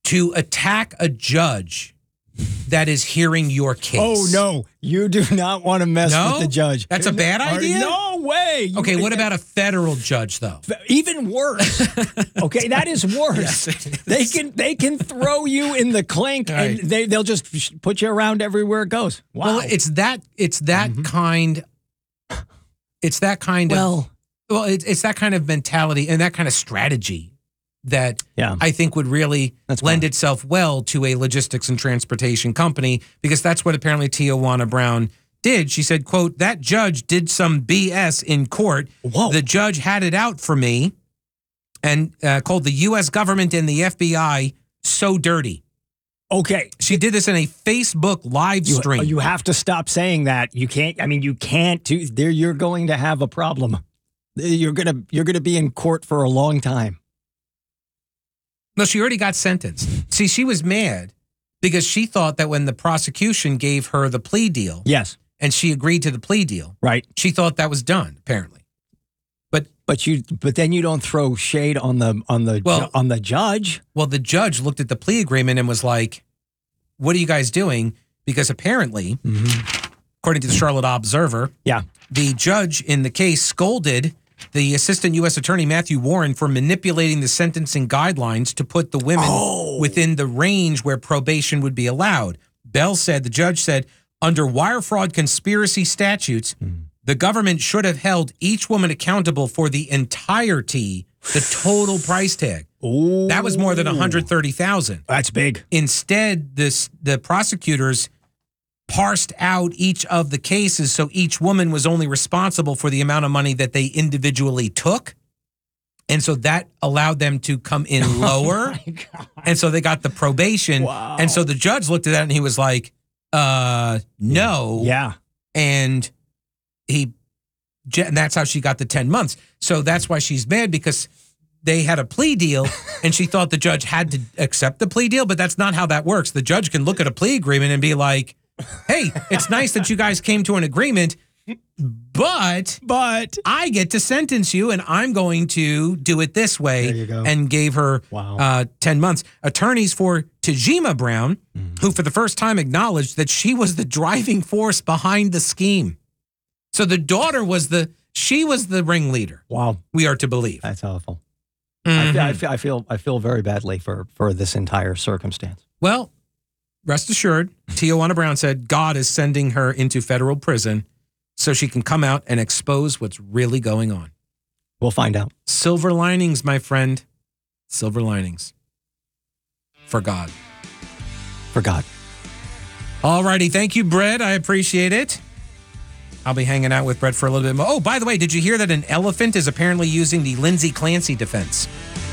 to attack a judge that is hearing your case. Oh, no. You do not want to mess with the judge. That's a bad idea? No way. Okay, what about a federal judge, though? Even worse. Okay, that is worse. Yes, they can throw you in the clink, right. and they'll just put you around everywhere it goes. Wow. Well, it's that kind. It's that kind of. Well, it's that kind of mentality and that kind of strategy that I think would really lend itself well to a logistics and transportation company, because that's what apparently Tijuana Brown did. She said, quote, "That judge did some BS in court. Whoa. The judge had it out for me and called the U.S. government and the FBI so dirty." Okay. She did this in a Facebook live stream. You have to stop saying that. You can't. I mean, you can't do there. You're going to have a problem. You're gonna be in court for a long time. No, she already got sentenced. See, she was mad because she thought that when the prosecution gave her the plea deal, yes, and she agreed to the plea deal, right, she thought that was done. Apparently, but then you don't throw shade on the judge. Well, the judge looked at the plea agreement and was like, "What are you guys doing?" Because apparently, according to the Charlotte Observer, the judge in the case scolded the assistant U.S. attorney, Matthew Warren, for manipulating the sentencing guidelines to put the women within the range where probation would be allowed. The judge said, under wire fraud conspiracy statutes, the government should have held each woman accountable for the entirety, the total price tag. Ooh. That was more than $130,000. That's big. Instead, the prosecutors parsed out each of the cases, so each woman was only responsible for the amount of money that they individually took. And so that allowed them to come in lower. Oh my God. And so they got the probation. Wow. And so the judge looked at that and he was like, no. Yeah. And that's how she got the 10 months. So that's why she's mad, because they had a plea deal and she thought the judge had to accept the plea deal, but that's not how that works. The judge can look at a plea agreement and be like, hey, it's nice that you guys came to an agreement, but I get to sentence you and I'm going to do it this way. There you go. And gave her 10 months. Attorneys for Tajima Brown, who for the first time acknowledged that she was the driving force behind the scheme. So the daughter was the ringleader. Wow. We are to believe. That's awful. Mm-hmm. I feel very badly for this entire circumstance. Well, rest assured, Tijuana Brown said God is sending her into federal prison so she can come out and expose what's really going on. We'll find out. Silver linings, my friend. Silver linings. For God. For God. All righty. Thank you, Brett. I appreciate it. I'll be hanging out with Brett for a little bit more. Oh, by the way, did you hear that an elephant is apparently using the Lindsay Clancy defense?